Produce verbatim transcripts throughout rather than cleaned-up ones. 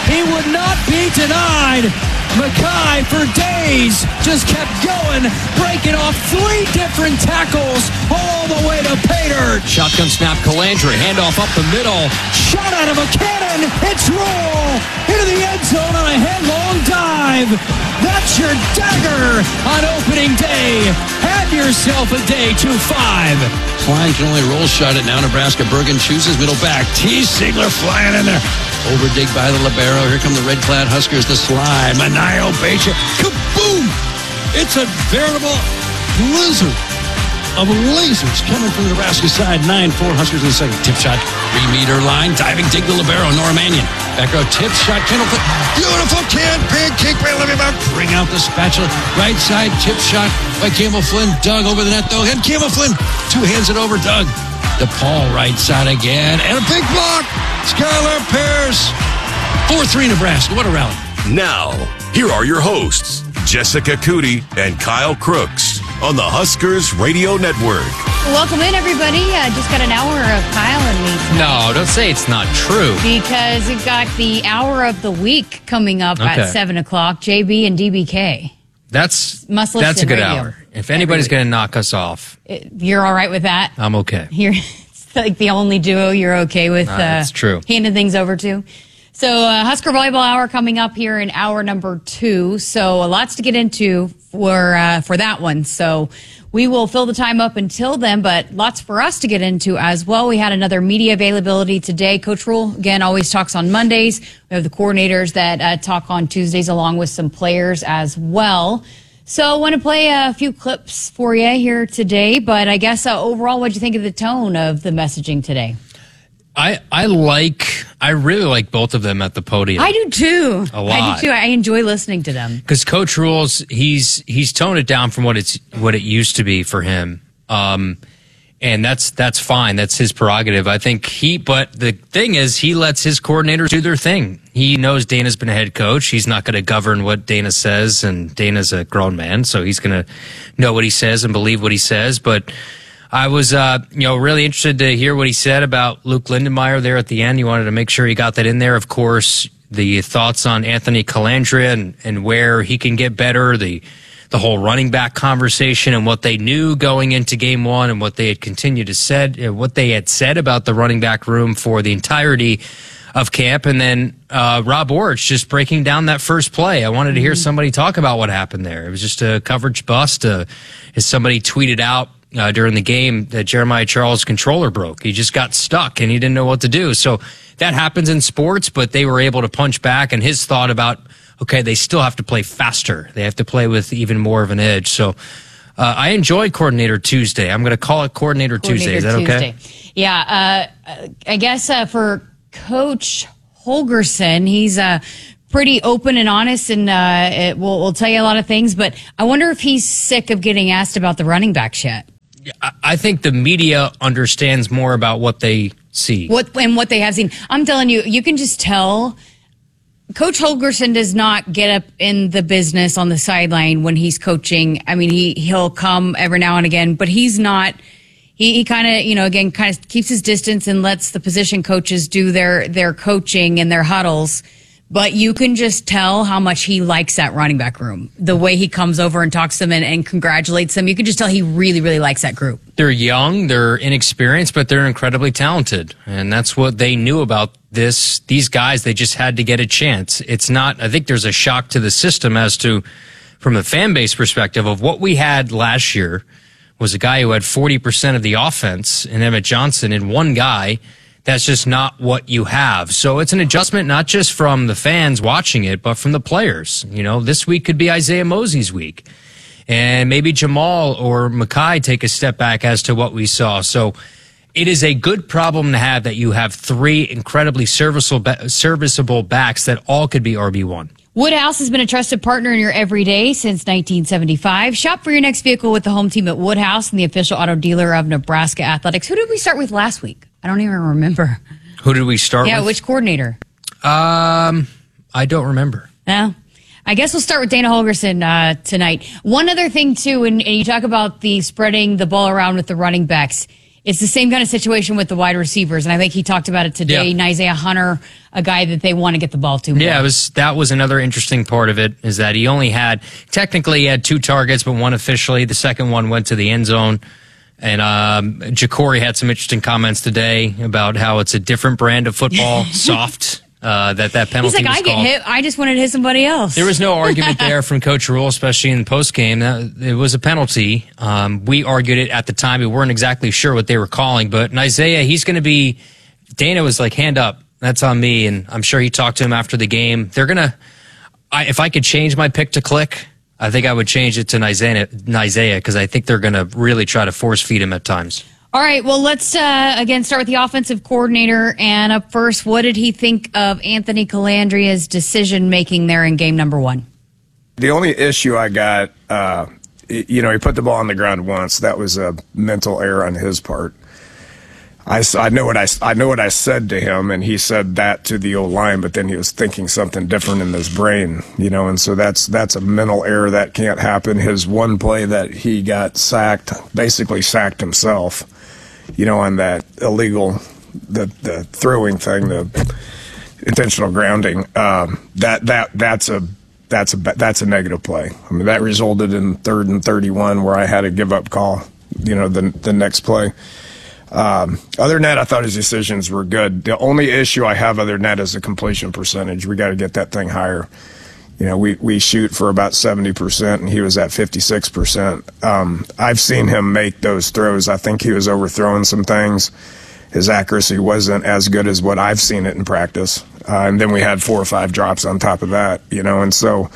He would not be denied. Mackay for days just kept going, breaking off three different tackles all the way to pay dirt. Shotgun snap, Calandra, handoff up the middle. Shot out of a cannon. It's Roll into the end zone on a headlong dive. That's your dagger on opening day. Have yourself a day two five. Klein can only roll shot it now. Nebraska. Bergen chooses middle back. T. Sigler flying in there. Overdig by the libero. Here come the red-clad Huskers. The slide. Manayo Becher. Kaboom! It's a veritable blizzard of lasers coming from the Nebraska side. nine four Huskers in the second. Tip shot. Three-meter line. Diving dig the libero. Nora Mannion. Back row. Tip shot. Kendall Flynn. Beautiful can. Big kick by Olivia Buck. Bring out the spatula. Right side. Tip shot by Campbell Flynn. Doug over the net, though. And Campbell Flynn. Two hands it over. Doug. DePaul right side again. And a big block. Skylar Pierce. four three Nebraska. What a rally. Now, here are your hosts, Jessica Cootie and Kyle Crooks on the Huskers Radio Network. Welcome in, everybody. Uh, just got an hour of Kyle and me tonight. No, don't say it's not true. Because we've got the hour of the week coming up Okay. at seven o'clock. J B and D B K. That's Must that's a listen good radio. hour. If anybody's going to knock us off, It- You're all right with that? I'm okay. You're it's like the only duo you're okay with Uh, uh, that's true. handing things over to. So uh, Husker Volleyball Hour coming up here in hour number two. So uh, lots to get into for uh, for that one. So we will fill the time up until then, but lots for us to get into as well. We had another media availability today. Coach Rule, again, always talks on Mondays. We have the coordinators that uh, talk on Tuesdays along with some players as well. So I want to play a few clips for you here today, but I guess uh, overall, what do you think of the tone of the messaging today? I I like I really like both of them at the podium. I do too. A lot. I do too. I enjoy listening to them. Because Coach Rules, he's he's toned it down from what it's what it used to be for him, um, and that's that's fine. That's his prerogative. I think he. But the thing is, he lets his coordinators do their thing. He knows Dana's been a head coach. He's not going to govern what Dana says, and Dana's a grown man, so he's going to know what he says and believe what he says. But I was, uh, you know, really interested to hear what he said about Luke Lindenmeyer there at the end. He wanted to make sure he got that in there. Of course, the thoughts on Anthony Calandra and, and where he can get better, the the whole running back conversation and what they knew going into game one and what they had continued to said, uh, what they had said about the running back room for the entirety of camp. And then uh, Rob Orich just breaking down that first play. I wanted to hear somebody talk about what happened there. It was just a coverage bust. Uh, as somebody tweeted out, Uh, during the game that Jeremiah Charles' controller broke. He just got stuck and he didn't know what to do. So that happens in sports, but they were able to punch back. And his thought about, okay, they still have to play faster. They have to play with even more of an edge. So uh, I enjoyed Coordinator Tuesday. I'm going to call it Coordinator, Tuesday. Is that Tuesday. okay? Yeah. Uh, I guess uh, for Coach Holgorsen, he's uh, pretty open and honest, and uh, it will will tell you a lot of things. But I wonder if he's sick of getting asked about the running backs yet. I think the media understands more about what they see. What and what they have seen. I'm telling you, you can just tell Coach Holgorsen does not get up in the business on the sideline when he's coaching. I mean, he, he'll come every now and again, but he's not, he, he kind of, you know, again, kind of keeps his distance and lets the position coaches do their, their coaching and their huddles. But you can just tell how much he likes that running back room. The way he comes over and talks to them and, and congratulates them. You can just tell he really, really likes that group. They're young, they're inexperienced, but they're incredibly talented. And that's what they knew about this. These guys, they just had to get a chance. It's not, I think there's a shock to the system as to, from a fan base perspective, of what we had last year was a guy who had forty percent of the offense in Emmett Johnson and one guy. That's just not what you have. So it's an adjustment, not just from the fans watching it, but from the players. You know, this week could be Isaiah Mosey's week. And maybe Jamal or Mackay take a step back as to what we saw. So it is a good problem to have that you have three incredibly serviceable, serviceable backs that all could be R B one. Woodhouse has been a trusted partner in your everyday since nineteen seventy-five. Shop for your next vehicle with the home team at Woodhouse and the official auto dealer of Nebraska Athletics. Who did we start with last week? I don't even remember. Who did we start yeah, with? Yeah, which coordinator? Um, I don't remember. No. I guess we'll start with Dana Holgorsen uh, tonight. One other thing, too, and, and you talk about the spreading the ball around with the running backs. it's the same kind of situation with the wide receivers, and I think he talked about it today. Yeah. Isaiah Hunter, a guy that they want to get the ball to. Yeah, more. it was that was another interesting part of it, is that he only had technically he had two targets, but one officially. The second one went to the end zone. And um, Jacory had some interesting comments today about how it's a different brand of football, soft. Uh, that that penalty. He's like, was I get called. hit. I just wanted to hit somebody else. There was no argument there from Coach Rule, especially in the post game. It was a penalty. Um, we argued it at the time. We weren't exactly sure what they were calling, but Isaiah, he's going to be. Dana was like, hand up. That's on me, and I'm sure he talked to him after the game. They're gonna. I, if I could change my pick to Click, I think I would change it to Isaiah because I think they're going to really try to force feed him at times. All right, well, let's, uh, again, start with the offensive coordinator. And up first, what did he think of Anthony Calandria's decision-making there in game number one? The only issue I got, uh, you know, he put the ball on the ground once. That was a mental error on his part. I, I, know what I, I know what I said to him, and he said that to the O-line, but then he was thinking something different in his brain, you know, and so that's that's a mental error that can't happen. His one play that he got sacked, basically sacked himself, you know, on that illegal, the the throwing thing, the intentional grounding. Um, that that that's a that's a that's a negative play. I mean, that resulted in third and thirty-one where I had a give up call, you know, the the next play. Um, other than that, I thought his decisions were good. The only issue I have other than that is the completion percentage. We got to get that thing higher. You know, we, we shoot for about seventy percent, and he was at fifty-six percent. Um, I've seen him make those throws. I think he was overthrowing some things. His accuracy wasn't as good as what I've seen it in practice. Uh, and then we had four or five drops on top of that, you know, and so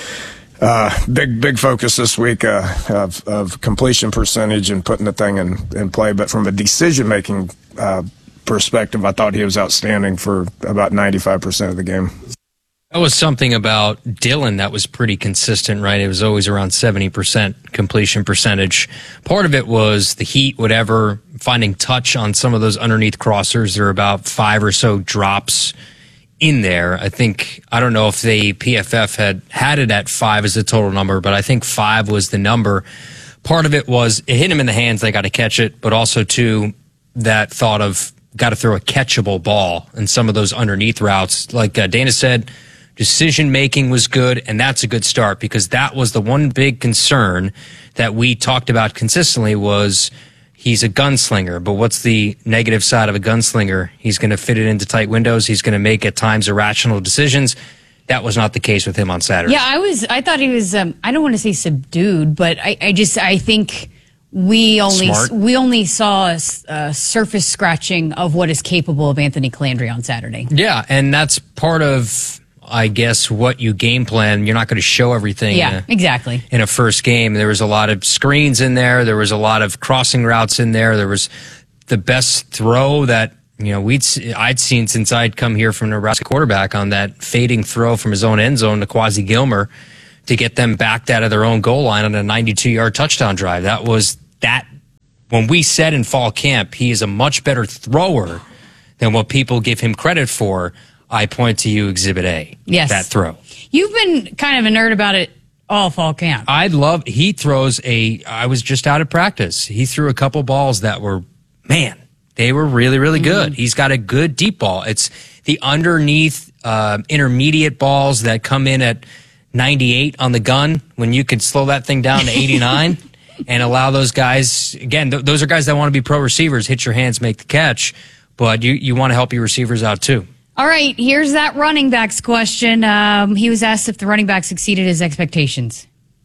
uh, big, big focus this week uh, of, of completion percentage and putting the thing in, in play. But from a decision-making uh, perspective, I thought he was outstanding for about ninety-five percent of the game. That was something about Dylan that was pretty consistent, right? It was always around seventy percent completion percentage. Part of it was the heat, whatever, finding touch on some of those underneath crossers. There are about five or so drops in there. I think, I don't know if the P F F had had it at five as the total number, but I think five was the number. Part of it was it hit him in the hands, they got to catch it, but also, too, that thought of got to throw a catchable ball in some of those underneath routes. Like uh, Dana said, decision-making was good, and that's a good start because that was the one big concern that we talked about consistently was he's a gunslinger, but what's the negative side of a gunslinger? He's going to fit it into tight windows. He's going to make, at times, irrational decisions. That was not the case with him on Saturday. Yeah, I was. I thought he was, um, I don't want to say subdued, but I, I just, I think we only Smart. we only saw a, a surface scratching of what is capable of Anthony Calandria on Saturday. Yeah, and that's part of, I guess, what you game plan. You're not going to show everything. Yeah, in a, exactly. in a first game. There was a lot of screens in there. There was a lot of crossing routes in there. There was the best throw that, you know, we'd I'd seen since I'd come here from Nebraska quarterback on that fading throw from his own end zone to Quasi Gilmer to get them backed out of their own goal line on a ninety-two yard touchdown drive. That was that. When we said in fall camp he is a much better thrower than what people give him credit for, I point to you, Exhibit A. Yes. That throw. You've been kind of a nerd about it all fall camp. I love, he throws a, I was just out of practice. He threw a couple balls that were, man, they were really, really good. Mm. He's got a good deep ball. It's the underneath, uh, intermediate balls that come in at ninety-eight on the gun when you could slow that thing down to eighty-nine and allow those guys, again, th- those are guys that want to be pro receivers, hit your hands, make the catch, but you, you want to help your receivers out too. All right, here's that running backs question. Um, he was asked if the running backs exceeded his expectations.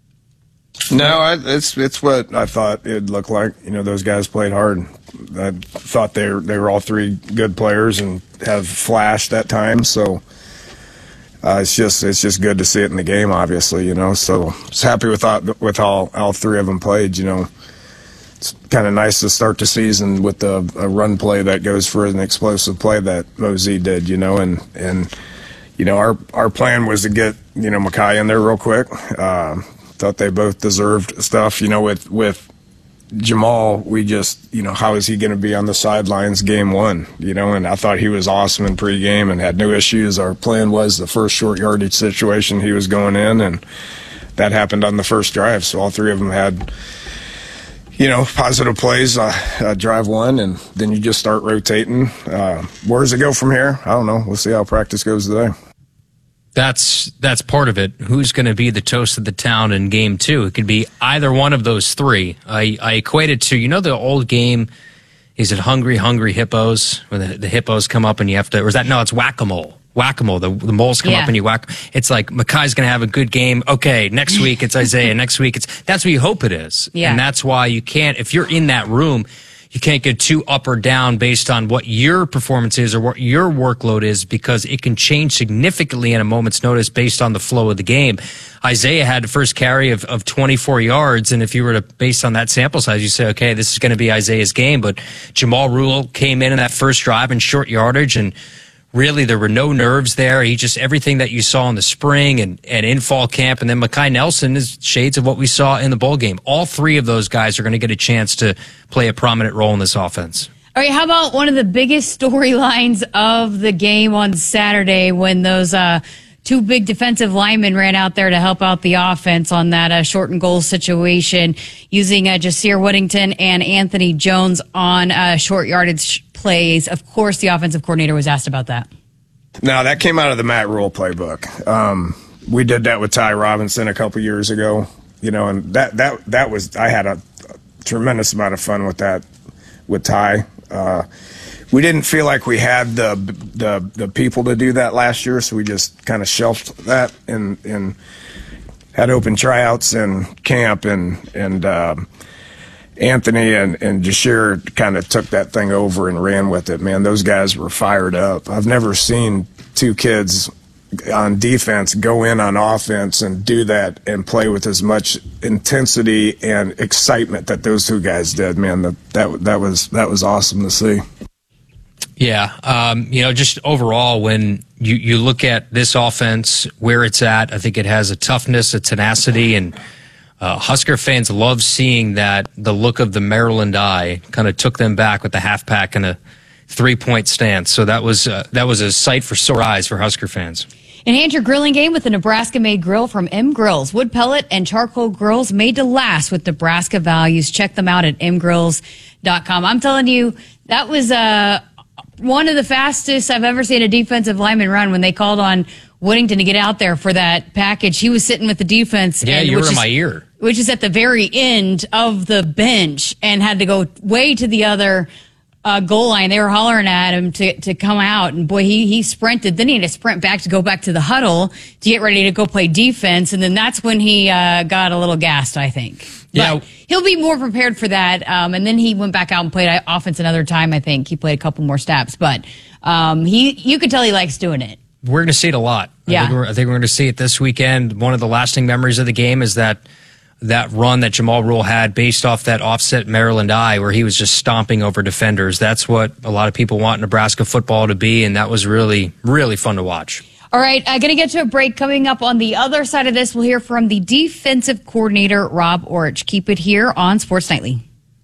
No, I, it's it's what I thought it'd look like. You know, those guys played hard. I thought they were, they were all three good players and have flashed at times. So uh, it's just it's just good to see it in the game. Obviously, you know. So I was happy with all, with how all three of them played. You know. It's kind of nice to start the season with a, a run play that goes for an explosive play that Mosey did, you know, and, and you know, our our plan was to get, you know, Mekhi in there real quick. Uh, thought they both deserved stuff, you know, with, with Jamal, we just, you know, how is he going to be on the sidelines game one, you know, and I thought he was awesome in pregame and had no issues. Our plan was the first short yardage situation he was going in, and that happened on the first drive. So all three of them had, you know, positive plays, uh, uh, drive one, and then you just start rotating. Uh, where does it go from here? I don't know. We'll see how practice goes today. That's that's part of it. Who's going to be the toast of the town in game two? It could be either one of those three. I, I equate it to, you know, the old game, is it Hungry, Hungry Hippos? Where the, the hippos come up and you have to, or is that, no, it's Whack-A-Mole. Whack-A-Mole. The, the moles come Yeah. up and you whack. It's like, Makai's going to have a good game. Okay, next week it's Isaiah. Next week it's, that's what you hope it is. Yeah. And that's why you can't, if you're in that room, you can't get too up or down based on what your performance is or what your workload is, because it can change significantly in a moment's notice based on the flow of the game. Isaiah had the first carry of, of twenty-four yards, and if you were to, based on that sample size, you say, okay, this is going to be Isaiah's game. But Jamal Rule came in in that first drive in short yardage, and really, there were no nerves there. He just, everything that you saw in the spring and, and in fall camp, and then Makai Nelson is shades of what we saw in the bowl game. All three of those guys are going to get a chance to play a prominent role in this offense. All right, how about one of the biggest storylines of the game on Saturday when those uh, two big defensive linemen ran out there to help out the offense on that uh, short and goal situation, using uh, Jasir Whittington and Anthony Jones on uh, short yardage plays. Of course, the offensive coordinator was asked about that. No, that came out of the Matt Rule playbook. Um, we did that with Ty Robinson a couple years ago, you know, and that that that was, I had a, a tremendous amount of fun with that with Ty. Uh, we didn't feel like we had the the the people to do that last year, so we just kind of shelved that and and had open tryouts and camp, and and um, Anthony and, and Jasir kind of took that thing over and ran with it. Man, those guys were fired up. I've never seen two kids on defense go in on offense and do that and play with as much intensity and excitement that those two guys did. Man, that that, that was that was awesome to see. Yeah, um, you know, just overall, when you, you look at this offense, where it's at, I think it has a toughness, a tenacity, and uh, Husker fans love seeing that the look of the Maryland eye kind of took them back with the half-pack and a three-point stance. So that was uh, that was a sight for sore eyes for Husker fans. Enhance your grilling game with a Nebraska-made grill from M Grills. Wood pellet and charcoal grills made to last with Nebraska values. Check them out at m grills dot com. I'm telling you, that was uh, one of the fastest I've ever seen a defensive lineman run when they called on Whittington to get out there for that package. He was sitting with the defense. Yeah, and, you were which in is, my ear. Which is at the very end of the bench, and had to go way to the other Uh, goal line. They were hollering at him to, to come out, and boy, he, he sprinted. Then he had to sprint back to go back to the huddle to get ready to go play defense, and then that's when he uh, got a little gassed, I think. Yeah. But he'll be more prepared for that, um, and then he went back out and played offense another time, I think. He played a couple more steps, but um, he you could tell he likes doing it. We're going to see it a lot. Yeah. I think we're, I think we're going to see it this weekend. One of the lasting memories of the game is that that run that Jamal Rule had based off that offset Maryland eye where he was just stomping over defenders. That's what a lot of people want Nebraska football to be, and that was really, really fun to watch. All right, I'm going to get to a break. Coming up on the other side of this, we'll hear from the defensive coordinator, Rob Orich. Keep it here on Sports Nightly.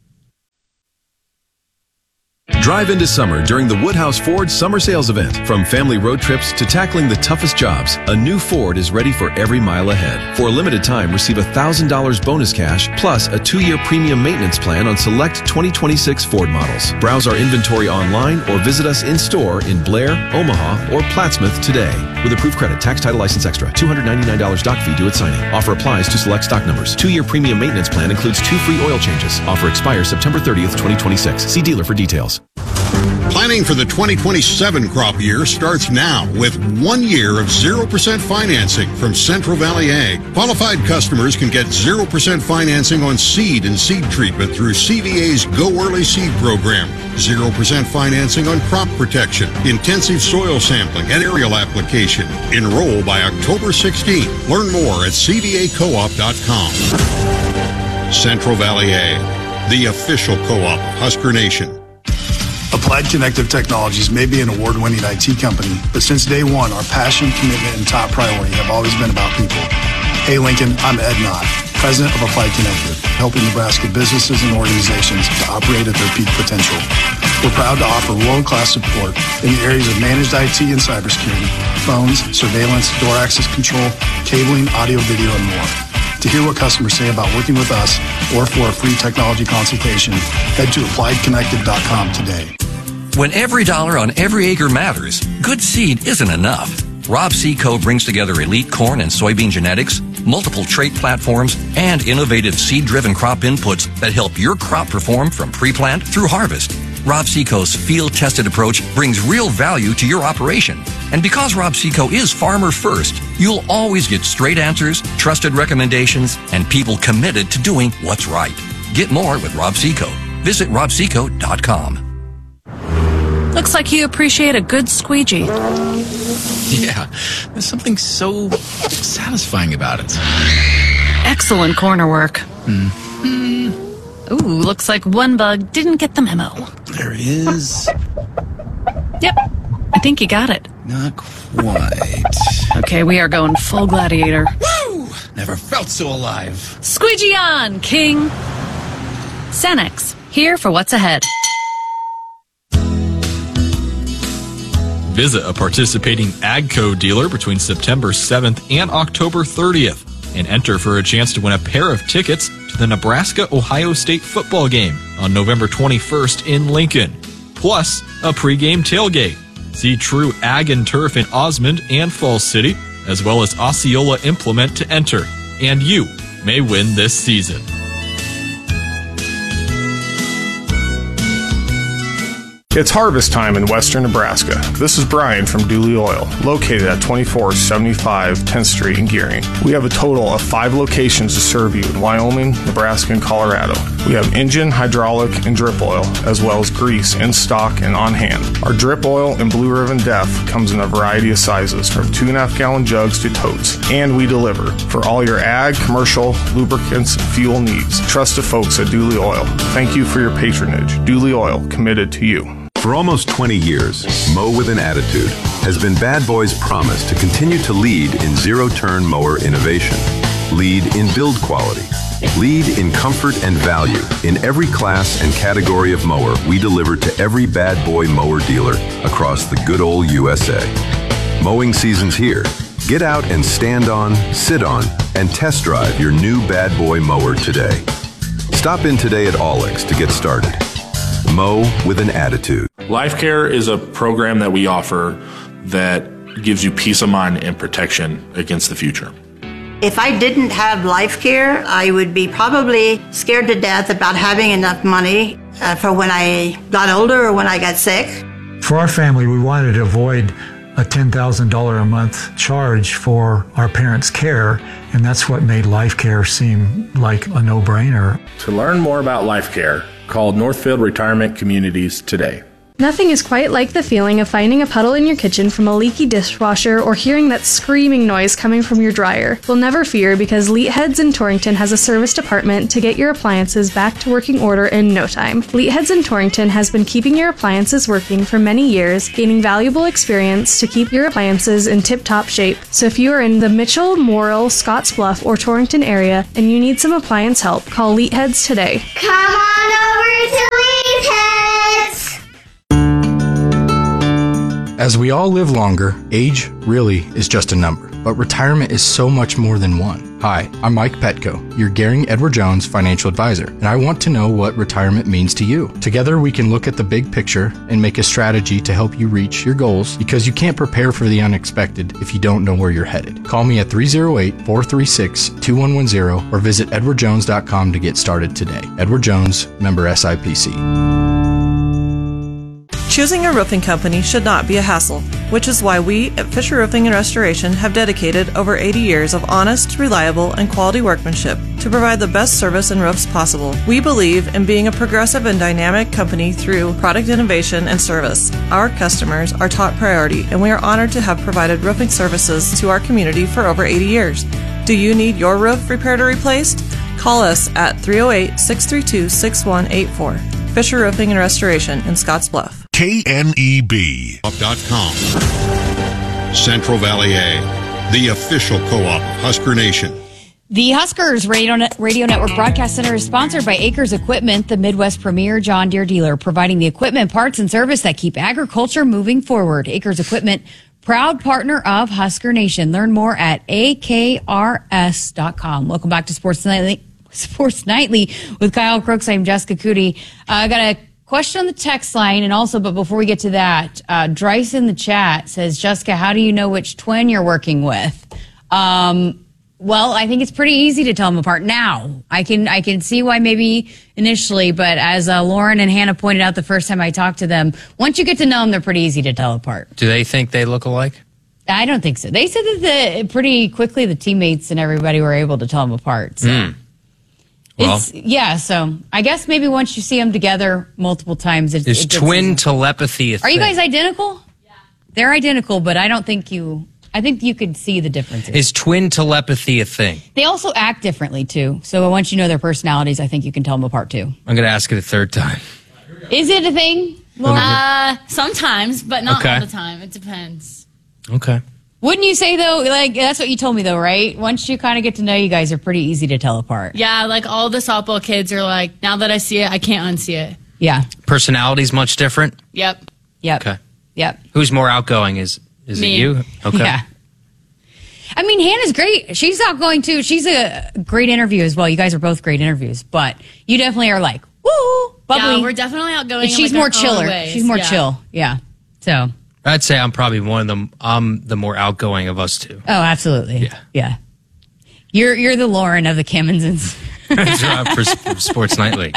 Drive into summer during the Woodhouse Ford Summer Sales Event. From family road trips to tackling the toughest jobs, a new Ford is ready for every mile ahead. For a limited time, receive one thousand dollars bonus cash plus a two-year premium maintenance plan on select twenty twenty-six Ford models. Browse our inventory online or visit us in-store in Blair, Omaha, or Plattsmouth today. With approved credit, tax, title, license extra, two hundred ninety-nine dollars doc fee due at signing. Offer applies to select stock numbers. Two-year premium maintenance plan includes two free oil changes. Offer expires September thirtieth, twenty twenty-six. See dealer for details. Planning for the twenty twenty-seven crop year starts now with one year of zero percent financing from Central Valley Ag. Qualified customers can get zero percent financing on seed and seed treatment through C V A's Go Early Seed program. zero percent financing on crop protection, intensive soil sampling, and aerial application. Enroll by October sixteenth. Learn more at c v a co op dot com. Central Valley Ag, the official co-op of Husker Nation. Applied Connective Technologies may be an award-winning I T company, but since day one, our passion, commitment, and top priority have always been about people. Hey, Lincoln, I'm Ed Knott, president of Applied Connective, helping Nebraska businesses and organizations to operate at their peak potential. We're proud to offer world-class support in the areas of managed I T and cybersecurity, phones, surveillance, door access control, cabling, audio, video, and more. To hear what customers say about working with us or for a free technology consultation, head to applied connected dot com today. When every dollar on every acre matters, good seed isn't enough. Rob Seco brings together elite corn and soybean genetics, multiple trait platforms, and innovative seed-driven crop inputs that help your crop perform from pre-plant through harvest. Rob Seco's field-tested approach brings real value to your operation. And because Rob Seco is farmer first, you'll always get straight answers, trusted recommendations, and people committed to doing what's right. Get more with Rob Seco. Visit rob seco dot com. Looks like you appreciate a good squeegee. Yeah, there's something so satisfying about it. Excellent corner work. Mm. Ooh, looks like one bug didn't get the memo. There is. Yep, I think you got it. Not quite. Okay, we are going full gladiator. Woo! Never felt so alive. Squeegee on, King! Cenex, here for what's ahead. Visit a participating AGCO dealer between September seventh and October thirtieth and enter for a chance to win a pair of tickets to the Nebraska-Ohio State football game on November twenty-first in Lincoln, plus a pregame tailgate. See True Ag and Turf in Osmond and Falls City, as well as Osceola Implement to enter, and you may win this season. It's harvest time in western Nebraska. This is Brian from Dooley Oil, located at twenty-four seventy-five tenth Street in Gearing. We have a total of five locations to serve you in Wyoming, Nebraska, and Colorado. We have engine, hydraulic, and drip oil, as well as grease in stock and on hand. Our drip oil and Blue Ribbon Def comes in a variety of sizes, from two and a half gallon jugs to totes, and we deliver for all your ag, commercial, lubricants, and fuel needs. Trust the folks at Dooley Oil. Thank you for your patronage. Dooley Oil, committed to you. For almost twenty years, Mow with an Attitude has been Bad Boy's promise to continue to lead in zero-turn mower innovation, lead in build quality, lead in comfort and value. In every class and category of mower, we deliver to every Bad Boy mower dealer across the good old U S A. Mowing season's here. Get out and stand on, sit on, and test drive your new Bad Boy mower today. Stop in today at Olex to get started. Mow with an Attitude. Life Care is a program that we offer that gives you peace of mind and protection against the future. If I didn't have Life Care, I would be probably scared to death about having enough money uh, for when I got older or when I got sick. For our family, we wanted to avoid a ten thousand dollars a month charge for our parents' care, and that's what made Life Care seem like a no-brainer. To learn more about Life Care, call Northfield Retirement Communities today. Nothing is quite like the feeling of finding a puddle in your kitchen from a leaky dishwasher or hearing that screaming noise coming from your dryer. Well, never fear, because Leetheads in Torrington has a service department to get your appliances back to working order in no time. Leetheads in Torrington has been keeping your appliances working for many years, gaining valuable experience to keep your appliances in tip-top shape. So if you are in the Mitchell, Morrill, Scottsbluff, or Torrington area and you need some appliance help, call Leetheads today. Come on over to Leetheads! As we all live longer, age really is just a number, but retirement is so much more than one. Hi, I'm Mike Petco, your Gehring Edward Jones financial advisor, and I want to know what retirement means to you. Together we can look at the big picture and make a strategy to help you reach your goals, because you can't prepare for the unexpected if you don't know where you're headed. Call me at three oh eight, four three six, two one one zero or visit edward jones dot com to get started today. Edward Jones, member S I P C. Choosing a roofing company should not be a hassle, which is why we at Fisher Roofing and Restoration have dedicated over eighty years of honest, reliable, and quality workmanship to provide the best service and roofs possible. We believe in being a progressive and dynamic company through product innovation and service. Our customers are top priority, and we are honored to have provided roofing services to our community for over eighty years. Do you need your roof repaired or replaced? Call us at three oh eight, six three two, six one eight four. Fisher Roofing and Restoration in Scottsbluff. K N E B dot com. Central Valley Ag, the official co-op of Husker Nation. The Huskers Radio, Net- Radio Network Broadcast Center is sponsored by Acres Equipment, the Midwest premier John Deere dealer, providing the equipment, parts, and service that keep agriculture moving forward. Acres Equipment proud partner of Husker Nation. Learn more at A K R S dot com. Welcome back to Sports Nightly, Sports Nightly with Kyle Crooks. I'm Jessica Cootie. Uh, I got a question on the text line, and also, but before we get to that, uh, Dryce in the chat says, Jessica, how do you know which twin you're working with? Um, well, I think it's pretty easy to tell them apart now. I can I can see why maybe initially, but as uh, Lauren and Hannah pointed out the first time I talked to them, once you get to know them, they're pretty easy to tell apart. Do they think they look alike? I don't think so. They said that the, pretty quickly the teammates and everybody were able to tell them apart. So. Mm. Well, It's, yeah, so I guess maybe once you see them together multiple times, it, is it gets twin easier. telepathy a Are thing? you guys identical? Yeah. They're identical, but I don't think you, I think you could see the differences. Is twin telepathy a thing? They also act differently, too. So once you know their personalities, I think you can tell them apart, too. I'm going to ask it a third time. Is it a thing? Uh, sometimes, but not Okay. all the time. It depends. Okay. Wouldn't you say, though, like, that's what you told me, though, right? Once you kind of get to know you guys, are pretty easy to tell apart. Yeah, like all the softball kids are like, now that I see it, I can't unsee it. Yeah. Personality's much different? Yep. Yep. Okay. Yep. Who's more outgoing? Is is Me. it you? Okay. Yeah. I mean, Hannah's great. She's outgoing, too. She's a great interview as well. You guys are both great interviews, but you definitely are like, woo, bubbly. Yeah, we're definitely outgoing. And in, she's like, more our own chiller. ways. She's more Yeah. chill. Yeah. So. I'd say I'm probably one of them. I'm the more outgoing of us two. Oh, absolutely. Yeah. Yeah. You're you're the Lauren of the Kimmonsons. That's right, for, for Sports Nightly.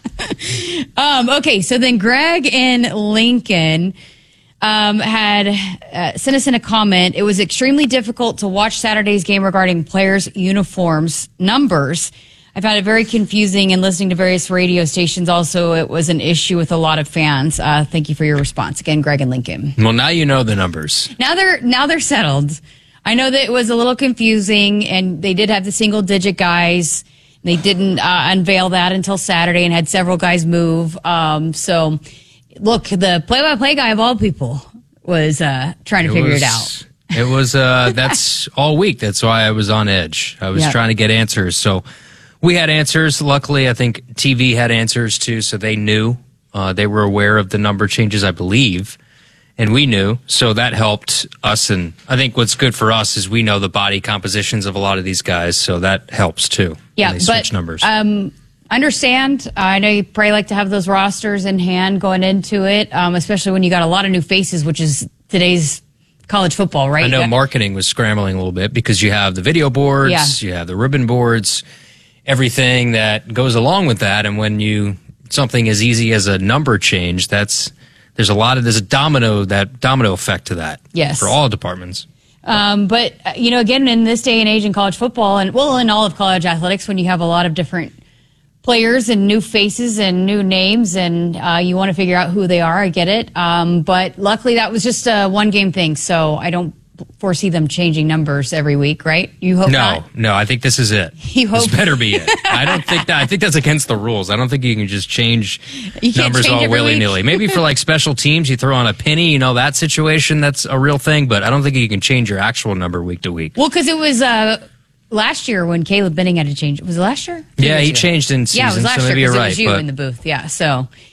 Um, okay, so then Greg in Lincoln um, had uh, sent us in a comment. It was extremely difficult to watch Saturday's game regarding players' uniforms numbers. I found it very confusing, and listening to various radio stations also, it was an issue with a lot of fans. Uh, thank you for your response. Again, Greg in Lincoln. Well, now you know the numbers. Now they're now they're settled. I know that it was a little confusing, and they did have the single digit guys. They didn't uh, unveil that until Saturday, and had several guys move. Um, so, look, the play by play guy of all people was uh, trying to It figure was- it out. It was, uh, that's all week. That's why I was on edge. I was Yeah. trying to get answers. So we had answers. Luckily, I think T V had answers too. So they knew, uh, they were aware of the number changes, I believe. And we knew. So that helped us. And I think what's good for us is we know the body compositions of a lot of these guys. So that helps too. Yeah, when they but switch numbers. Um, understand. Uh, I know you probably like to have those rosters in hand going into it, um, especially when you got a lot of new faces, which is today's college football, right? I know You got- marketing was scrambling a little bit because you have the video boards, Yeah. you have the ribbon boards, everything that goes along with that. And when you something as easy as a number change, that's there's a lot of there's a domino that domino effect to that. Yes. For all departments. Um, but, uh, you know, again, in this day and age in college football, and well, in all of college athletics, when you have a lot of different players and new faces and new names, and uh, you want to figure out who they are, I get it. Um, but luckily, that was just a one game thing, so I don't foresee them changing numbers every week, right? You hope no, not. no, I think this is it. You hope- This better be it. I don't think that. I think that's against the rules. I don't think you can just change You can't numbers change all every willy nilly. week. Maybe for like special teams, you throw on a penny. You know that situation. That's a real thing. But I don't think you can change your actual number week to week. Well, because it was uh, last year when Caleb Benning had to change. Was it last year? Yeah, Two he years ago. changed in Yeah, it was season, last so year maybe you're because it right, was you but- in the booth. Yeah, so